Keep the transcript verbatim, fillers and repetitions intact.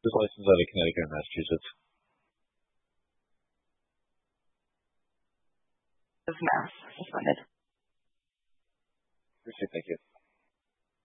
Just licensed out of Connecticut and Massachusetts. Of Mass. Just wanted. Appreciate it. Thank you.